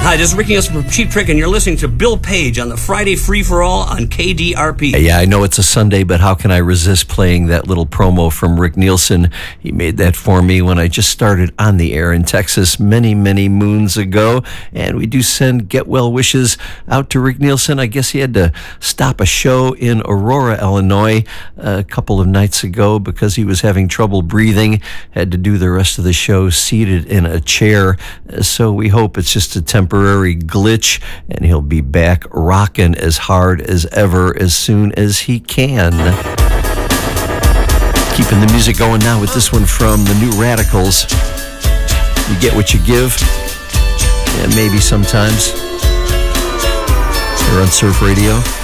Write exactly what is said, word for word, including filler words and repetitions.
Hi, this is Rick Nielsen from Cheap Trick, and you're listening to Bill Page on the Friday Free-for-All on K D R P. Yeah, I know it's a Sunday, but how can I resist playing that little promo from Rick Nielsen? He made that for me when I just started on the air in Texas many, many moons ago. And we do send get well wishes out to Rick Nielsen. I guess he had to stop a show in Aurora, Illinois a couple of nights ago because he was having trouble breathing. Had to do the rest of the show seated in a chair. So we hope it's just a temporary glitch and he'll be back rocking as hard as ever as soon as he can. Keeping the music going now with this one from the New Radicals. You get what you give. Yeah, maybe sometimes. Here on Surf Radio.